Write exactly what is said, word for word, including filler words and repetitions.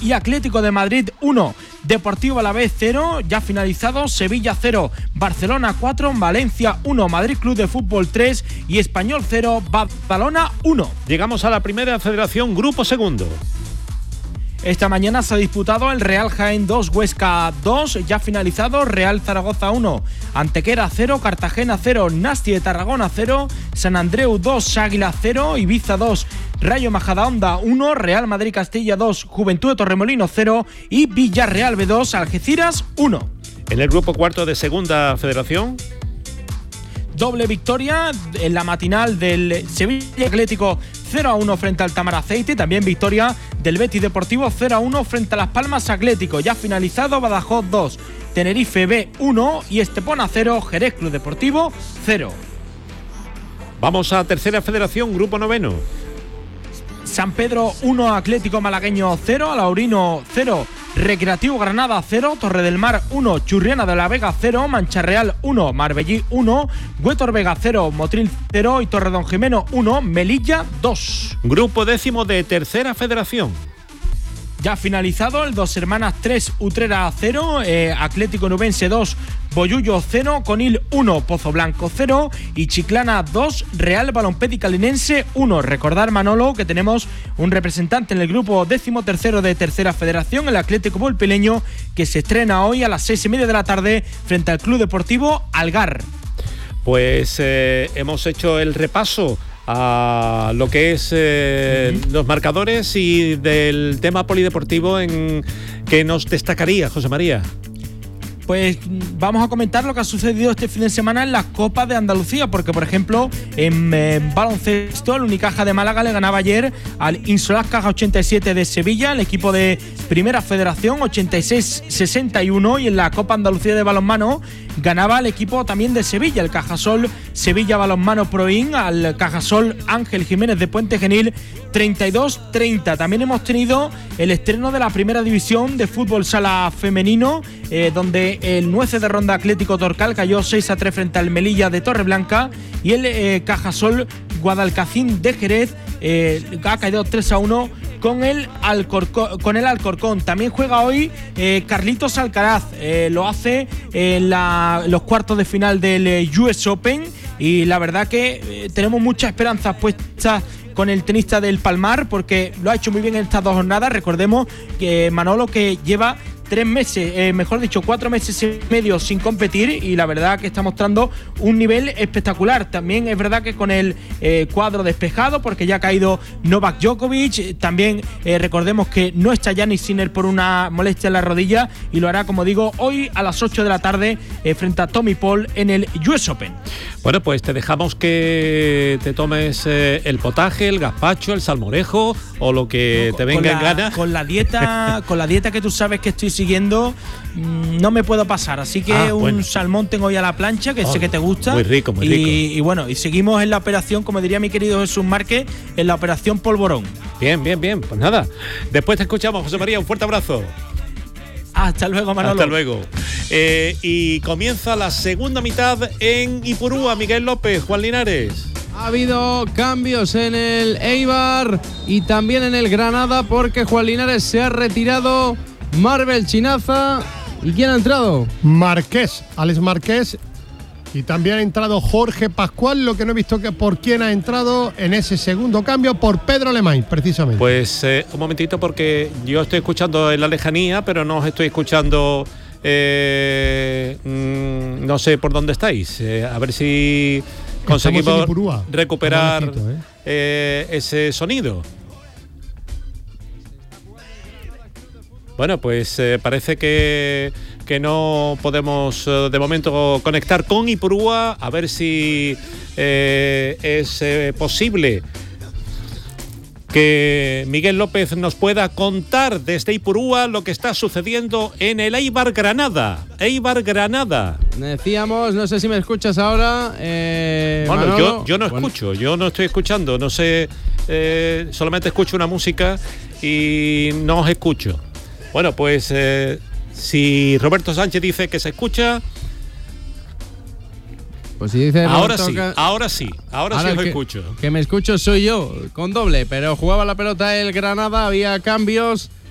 y Atlético de Madrid uno. Deportivo Alavés cero, ya finalizado. Sevilla cero, Barcelona cuatro, Valencia uno, Madrid Club de Fútbol tres y Español cero, Badalona uno. Llegamos a la Primera Federación, Grupo Segundo. Esta mañana se ha disputado el Real Jaén dos, Huesca dos, ya finalizado. Real Zaragoza uno, Antequera cero, Cartagena cero, Nasti de Tarragona cero, San Andreu dos, Águila cero, Ibiza dos, Rayo Majadahonda uno, Real Madrid Castilla dos, Juventud de Torremolinos cero y Villarreal B dos, Algeciras uno. En el grupo cuarto de Segunda Federación, doble victoria en la matinal del Sevilla Atlético cero a uno frente al Tamaraceite, también victoria del Betis Deportivo cero a uno frente a Las Palmas Atlético, ya finalizado. Badajoz dos, Tenerife B uno y Estepona cero, Jerez Club Deportivo cero. Vamos a Tercera Federación, Grupo Noveno. San Pedro uno, Atlético Malagueño cero, Laurino cero, Recreativo Granada cero, Torre del Mar uno, Churriana de la Vega cero, Mancha Real uno, Marbellí uno, Huétor Vega cero, Motril cero y Torredonjimeno uno, Melilla dos. Grupo décimo de Tercera Federación. Ya finalizado el Dos Hermanas tres, Utrera cero, eh, Atlético Nubense dos, Boyullo cero, Conil uno, Pozo Blanco cero y Chiclana dos, Real Balompédica Linense uno. Recordar, Manolo, que tenemos un representante en el grupo décimo tercero de Tercera Federación, el Atlético Pulpileño, que se estrena hoy a las seis y media de la tarde frente al Club Deportivo Algar. Pues eh, hemos hecho el repaso a lo que es eh, uh-huh. los marcadores y del tema polideportivo en que nos destacaría, José María. Pues vamos a comentar lo que ha sucedido este fin de semana en las Copas de Andalucía, porque por ejemplo en eh, baloncesto el Unicaja de Málaga le ganaba ayer al Insolar Caja ochenta y siete de Sevilla, el equipo de Primera Federación ochenta y seis sesenta y uno, y en la Copa Andalucía de balonmano ganaba el equipo también de Sevilla, el Cajasol Sevilla Balonmano Proin, al Cajasol Ángel Jiménez de Puente Genil treinta y dos treinta. También hemos tenido el estreno de la Primera División de Fútbol Sala Femenino, eh, donde el Nueces de Ronda Atlético Torcal cayó seis a tres frente al Melilla de Torreblanca y el eh, Cajasol Guadalcacín de Jerez eh, ha caído tres a uno con el, Alcorcón, con el Alcorcón. También juega hoy eh, Carlitos Alcaraz, eh, lo hace en la, los cuartos de final del eh, U S Open, y la verdad que eh, tenemos muchas esperanzas puestas con el tenista del Palmar, porque lo ha hecho muy bien en estas dos jornadas. Recordemos que Manolo, que lleva tres meses, eh, mejor dicho, cuatro meses y medio sin competir, y la verdad que está mostrando un nivel espectacular. También es verdad que con el eh, cuadro despejado, porque ya ha caído Novak Djokovic. También eh, recordemos que no está Jannik Sinner por una molestia en la rodilla, y lo hará, como digo, hoy a las ocho de la tarde eh, frente a Tommy Paul en el U S Open. Bueno, pues te dejamos que te tomes eh, el potaje, el gazpacho, el salmorejo o lo que no, te venga en gana. Con la dieta, con la dieta que tú sabes que estoy siguiendo, mmm, no me puedo pasar. Así que ah, un bueno. salmón tengo hoy a la plancha, que oh, sé que te gusta. Muy rico, muy y, rico. Y bueno, y seguimos en la operación, como diría mi querido Jesús Márquez, en la operación Polvorón. Bien, bien, bien. Pues nada, después te escuchamos, José María. Un fuerte abrazo. Hasta luego, Manolo. Hasta luego. Eh, y comienza la segunda mitad en Ipurúa. Miguel López, Juan Linares. Ha habido cambios en el Eibar y también en el Granada, porque Juan Linares se ha retirado. Marvel Chinaza. ¿Y quién ha entrado? Marqués, Alex Marqués. Y también ha entrado Jorge Pascual, lo que no he visto que por quién ha entrado en ese segundo cambio, por Pedro Alemán, precisamente. Pues eh, un momentito, porque yo estoy escuchando en la lejanía, pero no os estoy escuchando, eh, mmm, no sé por dónde estáis. Eh, a ver si conseguimos recuperar lejito, ¿eh? Eh, ese sonido. Bueno, pues eh, parece que, que no podemos eh, de momento conectar con Ipurúa. A ver si eh, es eh, posible que Miguel López nos pueda contar desde Ipurúa lo que está sucediendo en el Eibar Granada. Eibar Granada. Decíamos, no sé si me escuchas ahora. Eh, bueno, Manolo, yo, yo no bueno. escucho, yo no estoy escuchando, no sé, eh, solamente escucho una música y no os escucho. Bueno, pues eh, si Roberto Sánchez dice que se escucha, pues si dice ahora Roberto sí, que... ahora sí, ahora, ahora sí os que, escucho. Que me escucho soy yo, con doble, pero jugaba la pelota el Granada, había cambios.